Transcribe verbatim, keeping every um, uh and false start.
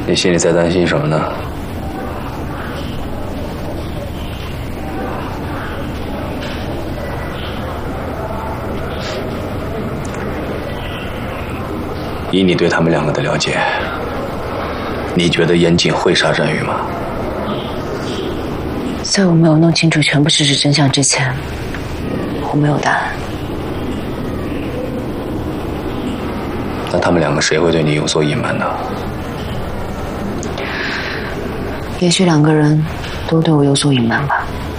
你心里在担心什么呢？以你对他们两个的了解，你觉得严谨会杀战宇吗？ 在我没有弄清楚全部事实真相之前，我没有答案。 那他们两个谁会对你有所隐瞒呢？ 也许两个人都对我有所隐瞒吧。